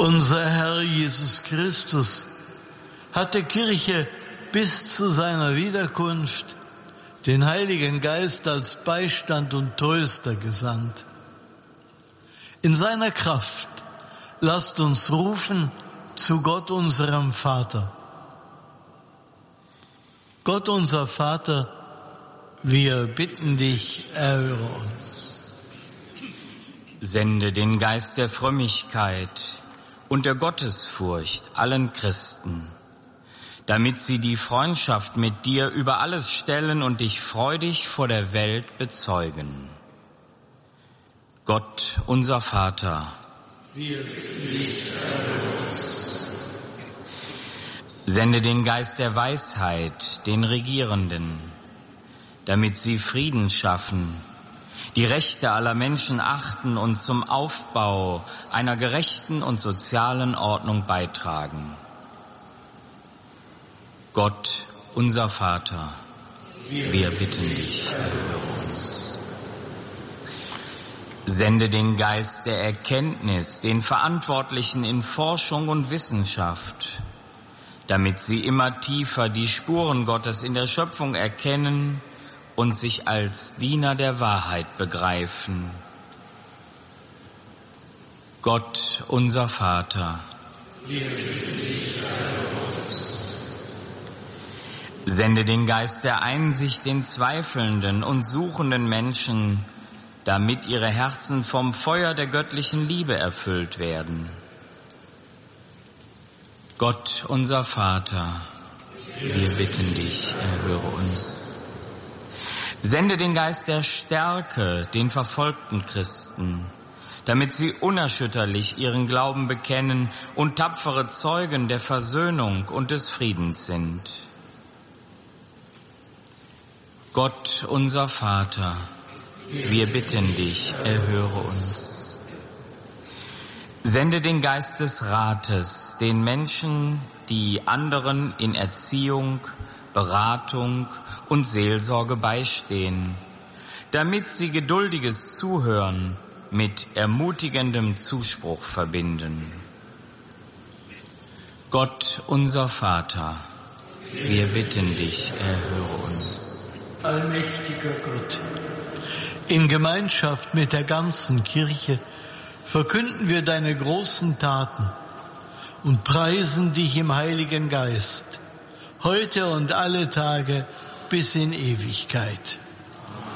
Unser Herr Jesus Christus hat der Kirche bis zu seiner Wiederkunft den Heiligen Geist als Beistand und Tröster gesandt. In seiner Kraft lasst uns rufen zu Gott, unserem Vater. Gott, unser Vater, wir bitten dich, erhöre uns. Sende den Geist der Frömmigkeit und der Gottesfurcht allen Christen, damit sie die Freundschaft mit dir über alles stellen und dich freudig vor der Welt bezeugen. Gott, unser Vater, wir bitten dich, erhöre uns. Sende den Geist der Weisheit den Regierenden, damit sie Frieden schaffen, die Rechte aller Menschen achten und zum Aufbau einer gerechten und sozialen Ordnung beitragen. Gott, unser Vater, wir bitten dich, erhöre uns. Sende den Geist der Erkenntnis den Verantwortlichen in Forschung und Wissenschaft, damit sie immer tiefer die Spuren Gottes in der Schöpfung erkennen und sich als Diener der Wahrheit begreifen. Gott, unser Vater, wir bitten dich, erhöre uns. Sende den Geist der Einsicht den zweifelnden und suchenden Menschen, damit ihre Herzen vom Feuer der göttlichen Liebe erfüllt werden. Gott, unser Vater, wir bitten dich, erhöre uns. Sende den Geist der Stärke den verfolgten Christen, damit sie unerschütterlich ihren Glauben bekennen und tapfere Zeugen der Versöhnung und des Friedens sind. Gott, unser Vater, wir bitten dich, erhöre uns. Sende den Geist des Rates den Menschen, die anderen in Erziehung, Beratung und Seelsorge beistehen, damit sie geduldiges Zuhören mit ermutigendem Zuspruch verbinden. Gott, unser Vater, wir bitten dich, erhöre uns. Allmächtiger Gott, in Gemeinschaft mit der ganzen Kirche verkünden wir deine großen Taten und preisen dich im Heiligen Geist, heute und alle Tage bis in Ewigkeit.